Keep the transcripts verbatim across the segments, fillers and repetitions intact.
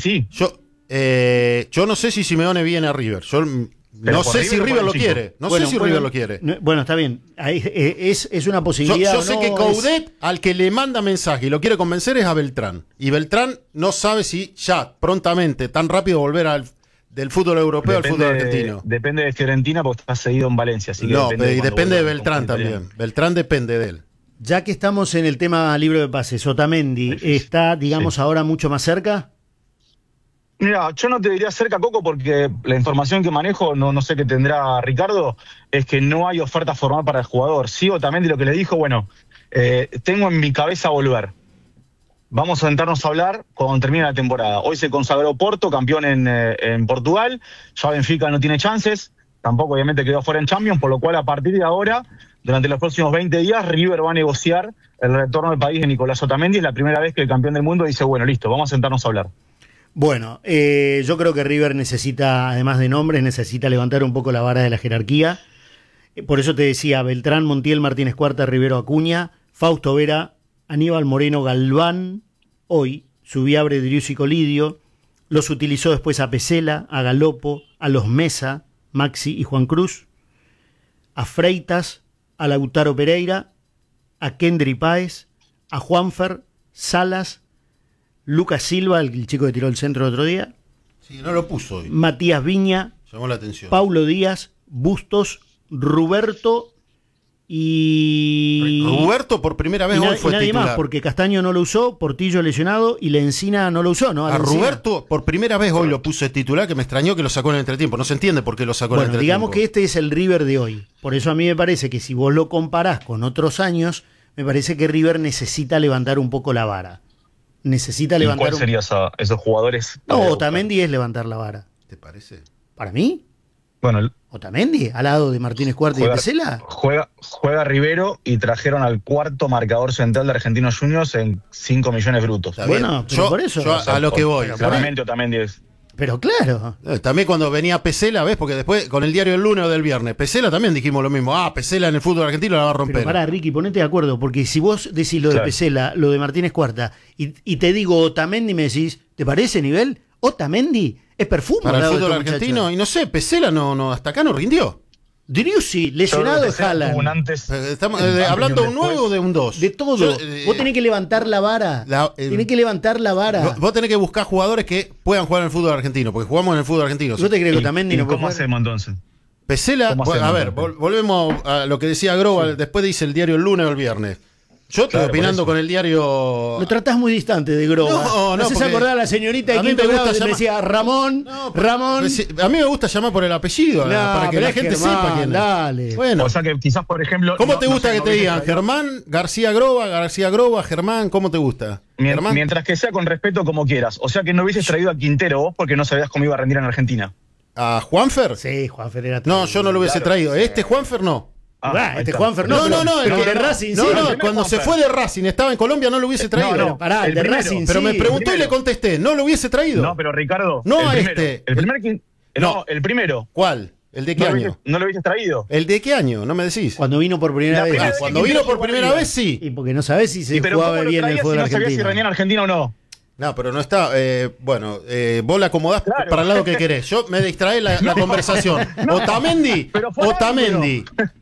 sí. Yo, eh, yo no sé si Simeone viene a River. Yo Pero no por sé River si o por River el lo chico. quiere. No Bueno, sé si bueno, River lo quiere. no, bueno, está bien. Ahí, eh, es, es una Yo, posibilidad. yo o sé no, que es- Coudet al que le manda mensaje y lo quiere convencer es a Beltrán. Y Beltrán no sabe si ya, prontamente, tan rápido volver al, del fútbol europeo Depende, al fútbol argentino. Depende de Fiorentina porque está cedido en Valencia. Así que No, depende pe- y cuándo depende de vuelva el Beltrán conjunto también. italiano. Beltrán depende de él. Ya que estamos en el tema libro de pases, Otamendi Sí, sí, sí. está, digamos, Sí. ahora mucho más cerca. Mira, yo no te diría cerca Coco porque la información que manejo, no, no sé qué tendrá Ricardo, es que no hay oferta formal para el jugador. Sí, Otamendi lo que le dijo, bueno, eh, tengo en mi cabeza volver. Vamos a sentarnos a hablar cuando termine la temporada. Hoy se consagró Porto, campeón en, eh, en Portugal. Ya Benfica no tiene chances. Tampoco obviamente quedó fuera en Champions, por lo cual a partir de ahora, durante los próximos veinte días, River va a negociar el retorno al país de Nicolás Otamendi. Es la primera vez que el campeón del mundo dice, bueno, listo, vamos a sentarnos a hablar. Bueno, eh, yo creo que River necesita, además de nombres, necesita levantar un poco la vara de la jerarquía. Eh, Por eso te decía, Beltrán, Montiel, Martínez Cuarta, Rivero Acuña, Fausto Vera, Aníbal Moreno Galván, hoy Subiabre, Driussi y Colidio. Los utilizó después a Pesela, a Galopo, a los Mesa, Maxi y Juan Cruz, a Freitas, a Lautaro Pereira, a Kendry Páez, a Juanfer, Salas, Lucas Silva, el chico que tiró el centro el otro día, Sí, no lo puso hoy. Matías Viña, Llamó la atención. Paulo Díaz, Bustos, Ruberto y... Roberto por primera vez y na- hoy y fue nadie titular. más, porque Castaño no lo usó, Portillo lesionado y Lencina no lo usó, ¿no? A Lencina. Roberto por primera vez hoy lo puso de titular, que me extrañó que lo sacó en el entretiempo. No se entiende por qué lo sacó en el Bueno, entretiempo. digamos que este es el River de hoy. Por eso a mí me parece que si vos lo comparás con otros años, me parece que River necesita levantar un poco la vara. Necesita ¿Y levantar cuál un... serían esa- esos jugadores? No, Eh, Otamendi es levantar la vara. ¿Te parece? ¿Para mí? Bueno, el- ¿Otamendi? ¿Al lado de Martínez Cuarta y de juega, Pesela? juega, juega Rivero y trajeron al cuarto marcador central de Argentinos Juniors en cinco millones brutos. Está Bueno, bien. pero yo, por eso. yo a, a lo que voy. Claramente Otamendi es. Pero claro. Eh, También cuando venía Pesela, ¿ves? Porque después con el diario del lunes o del viernes, Pesela también dijimos lo mismo. Ah, Pesela en el fútbol argentino la va a romper. Pero pará, Ricky, ponete de acuerdo, porque si vos decís lo de Claro. Pesela, lo de Martínez Cuarta, y, y te digo Otamendi, me decís, ¿te parece nivel? Otamendi es perfume Para al el lado de fútbol estos argentino, muchachos. y no sé, Pesela no, no, hasta acá no rindió. Driussi, Yo lesionado creo de que sea como un Haaland. antes- Eh, Estamos un eh, antes y hablando de un un nueve después. o de un dos. De todo. Yo, eh, vos tenés que levantar la vara. la- eh, tenés que levantar la vara. Vos, vos tenés que buscar jugadores que puedan jugar en el fútbol argentino, porque jugamos en el fútbol argentino. ¿Vos te crees que ¿Y- Otamendi y no puede ¿Cómo jugar? hacemos entonces? Pesela, ¿Cómo bueno, a hacemos, ver, entonces? vol- volvemos a lo que decía Groba, después dice el diario el lunes o el viernes. Yo estoy Claro, por opinando eso. con el diario... Lo tratás muy distante de Groba. No, no, haces porque acordar a la señorita de a mí quinto me gusta grado que llamar- me decía Ramón, No, pero- Ramón. pero si- a mí me gusta llamar por el apellido, No, para que pero la es gente Germán, sepa quién es. dale. Bueno, O sea que quizás, por ejemplo... ¿cómo no- te no gusta sé, que no te hubiese digan? traído- Germán, García Groba, García Groba, Germán, ¿cómo te gusta? Mien- Germán. Mientras que sea con respeto como quieras. O sea que no hubieses traído a Quintero vos porque no sabías cómo iba a rendir en Argentina. ¿A Juanfer? Sí, Juan Ferreira. No, yo no lo hubiese Claro. traído. Este Juanfer no. Ah, Ah, ahí este está. Juanfer No, no, no, pero el que- de Racing no, sí. no, el primer cuando se Juanfer. fue de Racing, estaba en Colombia, no lo hubiese traído. no, Pero pará, el el de primero. Racing Pero sí. me preguntó y primero. le contesté, no lo hubiese traído. No, pero Ricardo. No el a primero, este. El primer. quin- No. No, el primero. ¿Cuál? ¿El de qué No lo, año? hubieses, no lo hubieses traído. ¿El de qué año? No me decís. Cuando vino por primera La vez. primera Ah, vez cuando que vino Quintero por primera jugaba vez, sí. Y porque no sabés si se Y pero jugaba ¿cómo lo bien en el traías fútbol si no sabías si argentino. rendía en Argentina o no? No, pero no está. Eh, bueno, eh, vos la acomodás Claro. para el lado que querés. Yo me distrae la, la conversación. Otamendi, pero fue Otamendi.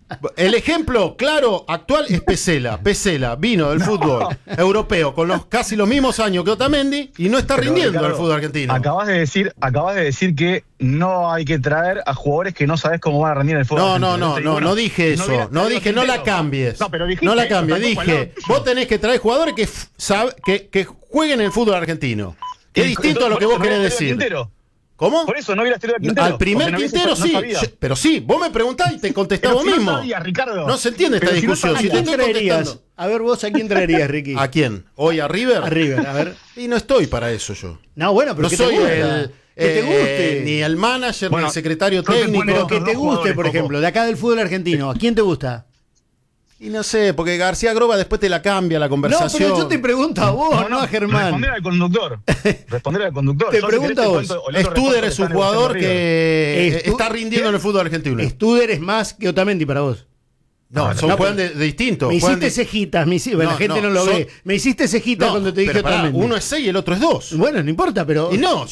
El ejemplo claro actual es Pesela. Pesela vino del fútbol europeo con los casi los mismos años que Otamendi y no está Pero, rindiendo Ricardo, el fútbol argentino. Acabas de decir, acabas de decir que no hay que traer a jugadores que no sabes cómo van a rendir en el fútbol No, argentino. no, no, Te digo, no, bueno, no dije eso. hubieras No traído dije, no la Quintero. cambies. No, pero dijiste No la eso, cambies. tampoco al Dije, lado tuyo. vos tenés que traer jugadores que, f- sab- que, que jueguen en el fútbol argentino. Que es Y- distinto a lo que por vos eso no querés hubieras traído a decir. Quintero. ¿Cómo? Por eso no hubieras traído a Quintero. Al primer porque no hubiese- Quintero no sí. sabía. Yo- pero sí, vos me preguntás y te contestás Pero vos si no mismo. sabía, Ricardo. No se entiende esta Pero si no discusión. ¿A Si sabía. te quién estoy traerías? contestando. A ver, vos, ¿a quién traerías, Ricky? ¿A quién? ¿Hoy a River? A River, a ver. Y no estoy para eso yo. No, bueno, pero No que soy te guste. el. Que te eh, guste. Ni el manager, Bueno, ni el secretario yo te técnico. pongo Pero que otros te dos guste, jugadores, por Coco. ejemplo, de acá del fútbol argentino. ¿A quién te gusta? Y no sé, porque García Groba después te la cambia la No, conversación. pero yo te pregunto a vos, no, a Germán. Responder al conductor. Responder al conductor. Te Yo, si pregunto querés, a te vos. cuento el otro Studer refuerzo es que un está jugador negociando River. que Estu- está rindiendo en el fútbol argentino. Studer es más que Otamendi para vos. No, son No, juegan de, de distintos. Me juegan hiciste de- cejitas, me hici- bueno, No, la gente no, no, lo son- ve. Me hiciste cejitas No, cuando te dije pero pará, Otamendi. uno es seis y el otro es dos. Bueno, no importa, pero. Y no,